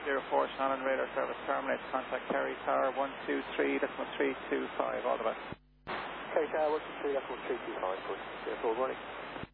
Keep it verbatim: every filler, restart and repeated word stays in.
zero four, Shannon radar service terminates. Contact Kerry Tower one two three, decimal three two five. All the best. Kerry Tower one two three, decimal three two five. Good. Good running.